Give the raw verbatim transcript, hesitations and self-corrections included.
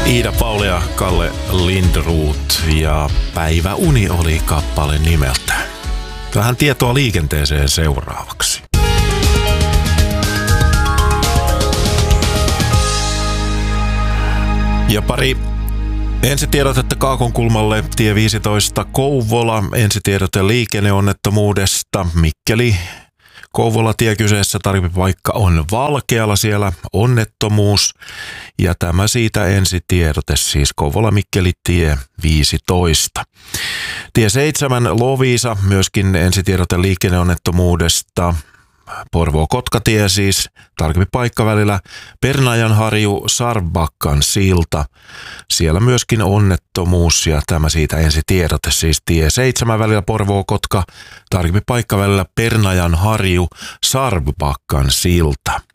Iida Pauli ja Kalle Lindroth ja Päiväuni oli kappale nimeltä. Vähän tietoa liikenteeseen seuraavaksi. Ja pari ensitiedotetta Kaakonkulmalle, tie viisitoista Kouvola, ensitiedote liikenneonnettomuudesta, Mikkeli Kouvola tie kyseessä, tarvipaikka on Valkealla, siellä onnettomuus. Ja tämä siitä ensitiedote, siis Kouvola-Mikkeli tie viisitoista. Tie seitsemän Loviisa, myöskin ensitiedote liikenneonnettomuudesta. Porvoo-Kotkatie siis, tarkempi paikka välillä Pernajanharju Sarbakkan silta. Siellä myöskin onnettomuus ja tämä siitä ensitiedote, siis tie seitsemän välillä Porvoo-Kotka, tarkempi paikka välillä Pernajanharju Sarbakkan silta.